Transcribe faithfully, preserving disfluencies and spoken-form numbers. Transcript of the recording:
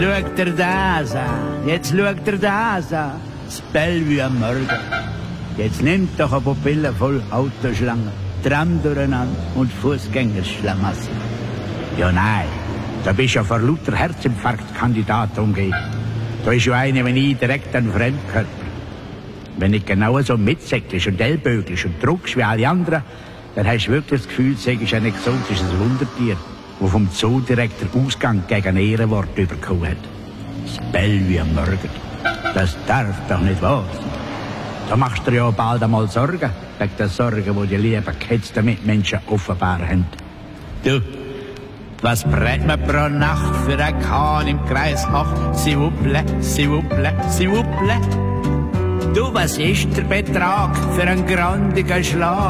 Schaut dir das an, jetzt schaut dir das an, das Bellevue am Morgen. Jetzt nimmt doch eine Pupille voll Autoschlangen, Tram durcheinander und Fußgängerschlamassel. Ja nein, da bist ja vor lauter Herzinfarktkandidat umgeben. Da ist ja eine wie ich direkt ein Fremdkörper. Wenn ich genau so mitsäckelst und ellbögelst und druckst wie alle anderen, dann hast du wirklich das Gefühl, du seist ein exotisches Wundertier, das vom Zoo direkt den Ausgang gegen ein Ehrenwort bekommen hat. Das Bellevue am Morgen. Das darf doch nicht wahr sein. Da machst du dir ja bald einmal Sorgen, wegen der Sorgen, die die lieben gehetzten Mitmenschen offenbar haben. Du, was brät man pro Nacht für ein Kahn im Kreis acht? S'il vous plaît, s'il vous plaît, s'il vous plaît. Du, was ist der Betrag für einen grandigen Schlag?